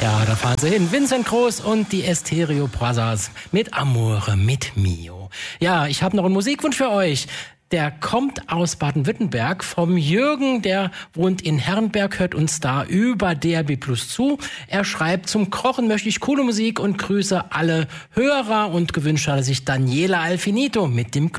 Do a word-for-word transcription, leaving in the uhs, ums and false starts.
Ja, da fahren sie hin. Vincent Groß und die Stereo Brothers mit Amore, mit Mio. Ja, ich habe noch einen Musikwunsch für euch. Der kommt aus Baden-Württemberg vom Jürgen, der wohnt in Herrenberg, hört uns da über D A B Plus zu. Er schreibt, zum Kochen möchte ich coole Musik und grüße alle Hörer, und gewünscht hat er sich Daniela Alfinito mit dem